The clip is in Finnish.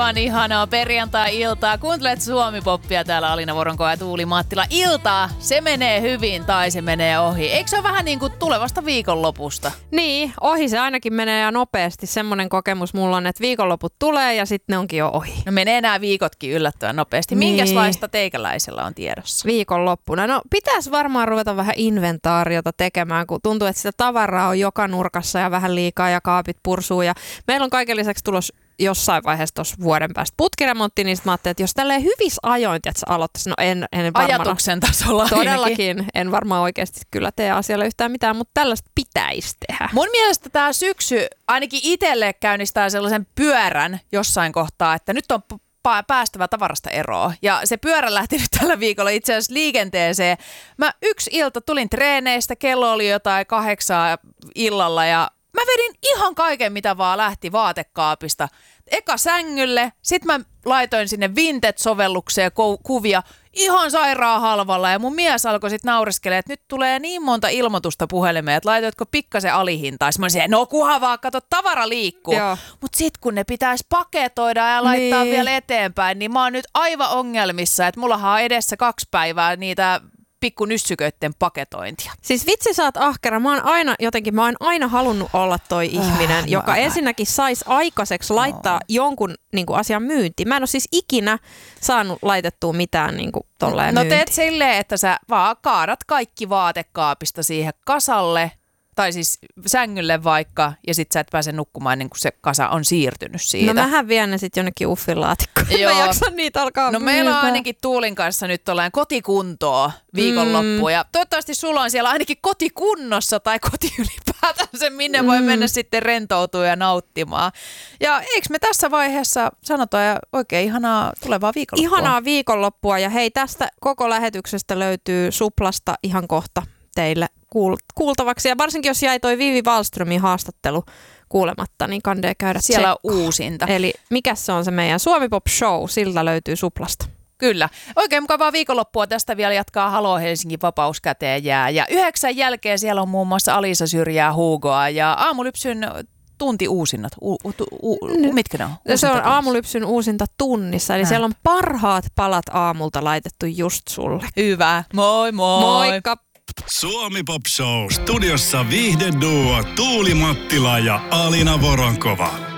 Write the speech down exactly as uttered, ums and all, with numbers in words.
On ihanaa perjantai-iltaa. Kuuntelet Suomi-poppia täällä Alina Voronko ja Tuuli Mattila. Iltaa, se menee hyvin tai se menee ohi. Eikö se ole vähän niin kuin tulevasta viikonlopusta? Niin, ohi se ainakin menee ja nopeasti. Semmoinen kokemus mulla on, että viikonloput tulee ja sitten ne onkin jo ohi. No menee nämä viikotkin yllättävän nopeasti. Niin. Minkälaista teikäläisellä on tiedossa? Viikonloppuna. No pitäisi varmaan ruveta vähän inventaariota tekemään, kun tuntuu, että sitä tavaraa on joka nurkassa ja vähän liikaa ja kaapit pursuu. Ja meillä on kaiken lisäksi tulos jossain vaiheessa tuossa vuoden päästä putkiremontti, niin mä ajattelin, että jos tälleen hyvissä ajoin, että sä aloittaisit, no en, en varmaan. Ajatuksen tasolla todellakin, ainakin. En varmaan oikeasti kyllä tee asialle yhtään mitään, mutta tällaista pitäisi tehdä. Mun mielestä tämä syksy ainakin itselle käynnistää sellaisen pyörän jossain kohtaa, että nyt on päästävä tavarasta eroon. Ja se pyörä lähti nyt tällä viikolla itse asiassa liikenteeseen. Mä yksi ilta tulin treeneistä, kello oli jotain kahdeksaa illalla ja mä vedin ihan kaiken, mitä vaan lähti vaatekaapista. Eka sängylle, sit mä laitoin sinne Vinted-sovellukseen kuvia ihan sairaan halvalla. Ja mun mies alkoi sit naureskelemaan, että nyt tulee niin monta ilmoitusta puhelimeen, että laitoitko pikkasen alihintaa. Mä olisin, no kuha vaan, kato, tavara liikkuu. Mutta sit kun ne pitäisi paketoida ja laittaa niin vielä eteenpäin, niin mä oon nyt aivan ongelmissa, että mullahan on edessä kaksi päivää niitä pikku nyssyköitten paketointia. Siis vitsi, sä oot ahkera. Mä oon aina jotenkin, mä oon aina halunnut olla toi ihminen, äh, joka ensinnäkin sais aikaiseksi laittaa no. jonkun niin kuin, asian myyntiin. Mä en ole siis ikinä saanut laitettua mitään niin kuin, tolleen No myyntiin. teet silleen, että sä vaan kaadat kaikki vaatekaapista siihen kasalle, tai siis sängylle vaikka, ja sit sä et pääse nukkumaan ennen kuin se kasa on siirtynyt siitä. No mähän vien ne sit jonnekin uffilaatikkoon. Joo. Mä jaksan niitä alkaa No myytää. meillä on ainakin Tuulin kanssa nyt ollaan kotikuntoa viikonloppuun, mm. ja toivottavasti sulla on siellä ainakin kotikunnossa tai koti ylipäätänsä, minne mm. voi mennä sitten rentoutua ja nauttimaan. Ja eikö me tässä vaiheessa sanotaan ja oikein ihanaa tulevaa viikonloppua? Ihanaa viikonloppua, ja hei, tästä koko lähetyksestä löytyy Suplasta ihan kohta teille kuultavaksi. Ja varsinkin jos jäi toi Vivi Wallströmin haastattelu kuulematta, niin kandee käydä siellä tsekkoon. on uusinta. Eli mikä se on se meidän Suomi Pop Show, siltä löytyy Suplasta. Kyllä. Oikein mukavaa viikonloppua. Tästä vielä jatkaa Halo Helsingin vapaus käteen jää. Ja yhdeksän jälkeen siellä on muun muassa Alisa Syrjää Hugoa ja Aamulypsyn tunti uusinnat. U, u, u, u, mitkä ne on? Uusinta se on tunnissa. Aamulypsyn uusinta tunnissa. Eli Näin. Siellä on parhaat palat aamulta laitettu just sulle. Hyvä. Moi moi. Moikka. Suomi Pop Show. Studiossa viihdeduo Tuuli Mattila ja Alina Voronkova.